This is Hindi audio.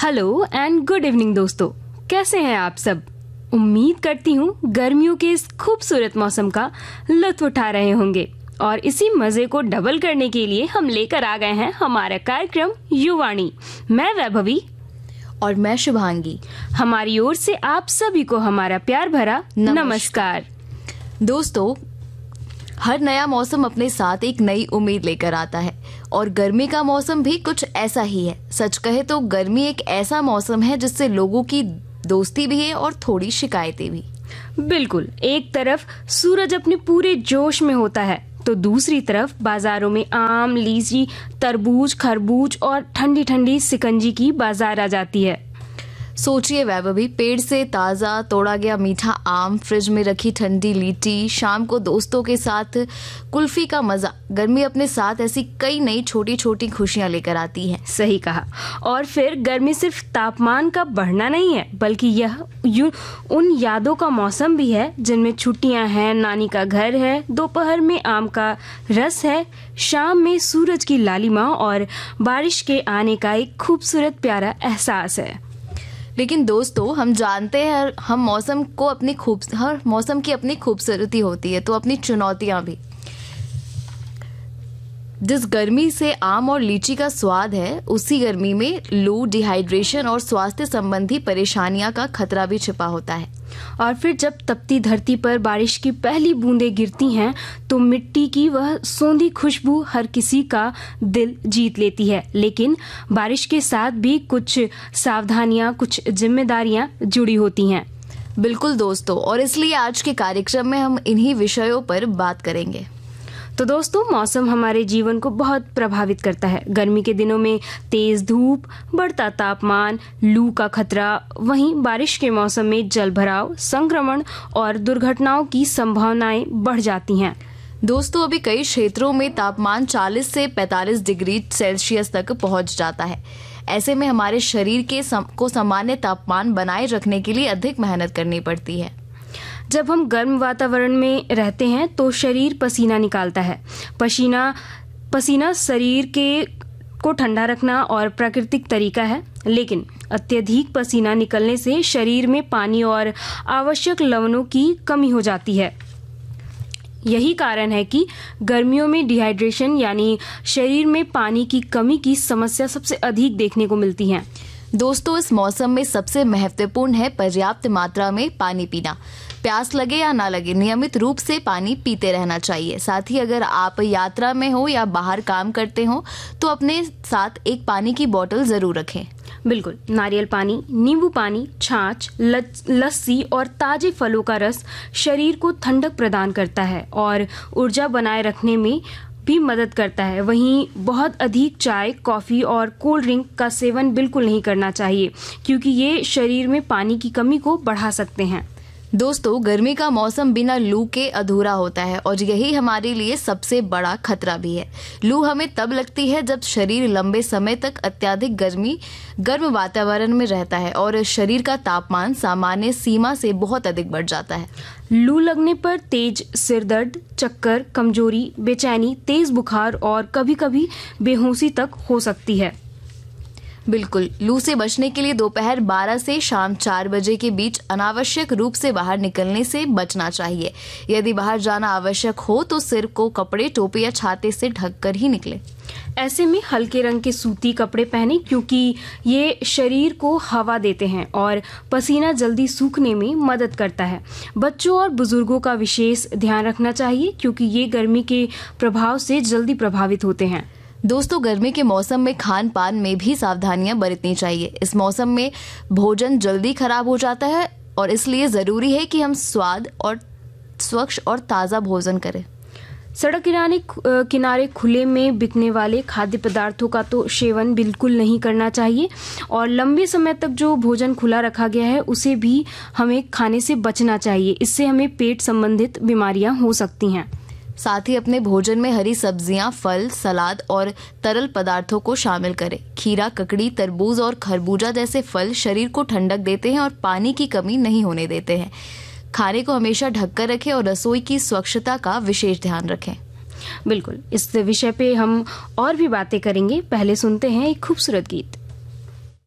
हेलो एंड गुड इवनिंग दोस्तों, कैसे हैं आप सब। उम्मीद करती हूँ गर्मियों के इस खूबसूरत मौसम का लुत्फ उठा रहे होंगे और इसी मजे को डबल करने के लिए हम लेकर आ गए हैं हमारा कार्यक्रम युवाणी। मैं वैभवी और मैं शुभांगी। हमारी ओर से आप सभी को हमारा प्यार भरा नमस्कार। दोस्तों, हर नया मौसम अपने साथ एक नई उम्मीद लेकर आता है और गर्मी का मौसम भी कुछ ऐसा ही है। सच कहे तो गर्मी एक ऐसा मौसम है जिससे लोगों की दोस्ती भी है और थोड़ी शिकायतें भी। बिल्कुल, एक तरफ सूरज अपने पूरे जोश में होता है तो दूसरी तरफ बाजारों में आम, लीची, तरबूज, खरबूज और ठंडी ठंडी सिकंजी की बाजार आ जाती है। सोचिए वैभवी, पेड़ से ताज़ा तोड़ा गया मीठा आम, फ्रिज में रखी ठंडी लीची, शाम को दोस्तों के साथ कुल्फी का मजा। गर्मी अपने साथ ऐसी कई नई छोटी छोटी खुशियां लेकर आती है। सही कहा। और फिर गर्मी सिर्फ तापमान का बढ़ना नहीं है, बल्कि यह उन यादों का मौसम भी है जिनमें छुट्टियां हैं, नानी का घर है, दोपहर में आम का रस है, शाम में सूरज की लालिमा और बारिश के आने का एक खूबसूरत प्यारा एहसास है। लेकिन दोस्तों, हम जानते हैं हर मौसम की अपनी खूबसूरती होती है, तो अपनी चुनौतियां भी। जिस गर्मी से आम और लीची का स्वाद है, उसी गर्मी में लू, डिहाइड्रेशन और स्वास्थ्य संबंधी परेशानियां का खतरा भी छिपा होता है। और फिर जब तपती धरती पर बारिश की पहली बूंदें गिरती हैं तो मिट्टी की वह सोंधी खुशबू हर किसी का दिल जीत लेती है। लेकिन बारिश के साथ भी कुछ सावधानियां, कुछ जिम्मेदारियां जुड़ी होती हैं। बिल्कुल दोस्तों, और इसलिए आज के कार्यक्रम में हम इन्हीं विषयों पर बात करेंगे। तो दोस्तों, मौसम हमारे जीवन को बहुत प्रभावित करता है। गर्मी के दिनों में तेज धूप, बढ़ता तापमान, लू का खतरा, वहीं बारिश के मौसम में जलभराव, संक्रमण और दुर्घटनाओं की संभावनाएं बढ़ जाती हैं। दोस्तों, अभी कई क्षेत्रों में तापमान 40 से 45 डिग्री सेल्सियस तक पहुंच जाता है। ऐसे में हमारे शरीर को सामान्य तापमान बनाए रखने के लिए अधिक मेहनत करनी पड़ती है। जब हम गर्म वातावरण में रहते हैं तो शरीर पसीना निकालता है। पसीना शरीर को ठंडा रखना और प्राकृतिक तरीका है, लेकिन अत्यधिक पसीना निकलने से शरीर में पानी और आवश्यक लवणों की कमी हो जाती है। यही कारण है कि गर्मियों में डिहाइड्रेशन यानी शरीर में पानी की कमी की समस्या सबसे अधिक देखने को मिलती है। दोस्तों, इस मौसम में सबसे महत्वपूर्ण है पर्याप्त मात्रा में पानी पीना। प्यास लगे या ना लगे, नियमित रूप से पानी पीते रहना चाहिए। साथ ही अगर आप यात्रा में हो या बाहर काम करते हो तो अपने साथ एक पानी की बोतल जरूर रखें। बिल्कुल, नारियल पानी, नींबू पानी, छाछ, लस्सी और ताजे फलों का रस शरीर को ठंडक प्रदान करता है और ऊर्जा बनाए रखने में भी मदद करता है। वहीं बहुत अधिक चाय, कॉफी और कोल्ड ड्रिंक का सेवन बिल्कुल नहीं करना चाहिए, क्योंकि ये शरीर में पानी की कमी को बढ़ा सकते हैं। दोस्तों, गर्मी का मौसम बिना लू के अधूरा होता है और यही हमारे लिए सबसे बड़ा खतरा भी है। लू हमें तब लगती है जब शरीर लंबे समय तक अत्यधिक गर्म वातावरण में रहता है और शरीर का तापमान सामान्य सीमा से बहुत अधिक बढ़ जाता है। लू लगने पर तेज सिर दर्द, चक्कर, कमजोरी, बेचैनी, तेज बुखार और कभी-कभी बेहोशी तक हो सकती है। बिल्कुल, लू से बचने के लिए दोपहर 12 से शाम 4 बजे के बीच अनावश्यक रूप से बाहर निकलने से बचना चाहिए। यदि बाहर जाना आवश्यक हो तो सिर को कपड़े, टोपी या छाते से ढककर ही निकले। ऐसे में हल्के रंग के सूती कपड़े पहने, क्योंकि ये शरीर को हवा देते हैं और पसीना जल्दी सूखने में मदद करता है। बच्चों और बुजुर्गों का विशेष ध्यान रखना चाहिए, क्योंकि ये गर्मी के प्रभाव से जल्दी प्रभावित होते हैं। दोस्तों, गर्मी के मौसम में खान पान में भी सावधानियां बरतनी चाहिए। इस मौसम में भोजन जल्दी खराब हो जाता है और इसलिए जरूरी है कि हम स्वच्छ और ताज़ा भोजन करें। सड़क किनारे खुले में बिकने वाले खाद्य पदार्थों का तो सेवन बिल्कुल नहीं करना चाहिए और लंबे समय तक जो भोजन खुला रखा गया है उसे भी हमें खाने से बचना चाहिए। इससे हमें पेट संबंधित बीमारियां हो सकती हैं। साथ ही अपने भोजन में हरी सब्जियां, फल, सलाद और तरल पदार्थों को शामिल करें। खीरा, ककड़ी, तरबूज और खरबूजा जैसे फल शरीर को ठंडक देते हैं और पानी की कमी नहीं होने देते हैं। खाने को हमेशा ढककर रखें और रसोई की स्वच्छता का विशेष ध्यान रखें। बिल्कुल, इस विषय पे हम और भी बातें करेंगे। पहले सुनते हैं एक खूबसूरत गीत।